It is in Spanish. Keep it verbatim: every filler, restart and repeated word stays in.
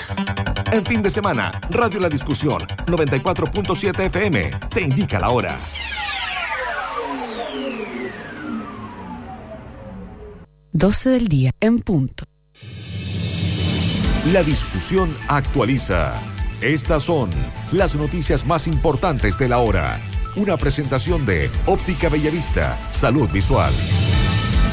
En fin de semana, Radio La Discusión, noventa y cuatro punto siete F M, te indica la hora. doce del día, en punto. La Discusión actualiza. Estas son las noticias más importantes de la hora. Una presentación de Óptica Bellavista, Salud Visual.